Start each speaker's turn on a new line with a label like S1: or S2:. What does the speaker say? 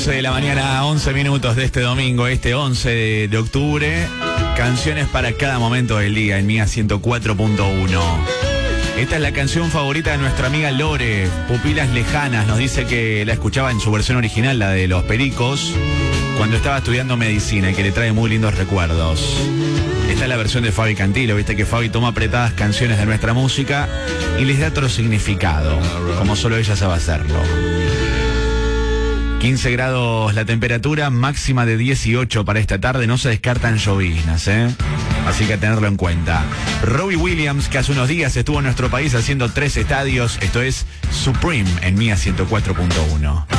S1: 11 de la mañana, 11 minutos de este domingo, este 11 de octubre. Canciones para cada momento del día en Mía 104.1. Esta es la canción favorita de nuestra amiga Lore, Pupilas Lejanas. Nos dice que la escuchaba en su versión original, la de Los Pericos, cuando estaba estudiando medicina y que le trae muy lindos recuerdos. Esta es la versión de Fabi Cantilo, viste que Fabi toma apretadas canciones de nuestra música y les da otro significado, como solo ella sabe hacerlo. 15 grados la temperatura, máxima de 18 para esta tarde, no se descartan lloviznas, así que a tenerlo en cuenta. Robbie Williams, que hace unos días estuvo en nuestro país haciendo 3 estadios, esto es Supreme en Mía 104.1.